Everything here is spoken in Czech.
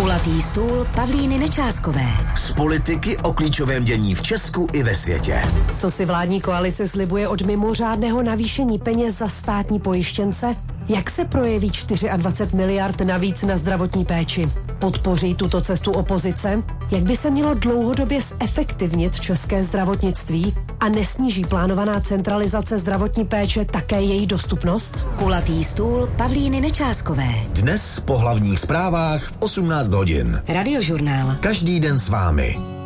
Kulatý stůl Pavlíny Nečáskové. Z politiky o klíčovém dění v Česku i ve světě. Co si vládní koalice slibuje od mimořádného navýšení peněz za státní pojištěnce? Jak se projeví 24 miliard navíc na zdravotní péči? Podpoří tuto cestu opozice? Jak by se mělo dlouhodobě zefektivnit české zdravotnictví? A nesníží plánovaná centralizace zdravotní péče také její dostupnost? Kulatý stůl Pavlíny Nečáskové. Dnes po hlavních zprávách v 18 hodin. Radiožurnál. Každý den s vámi.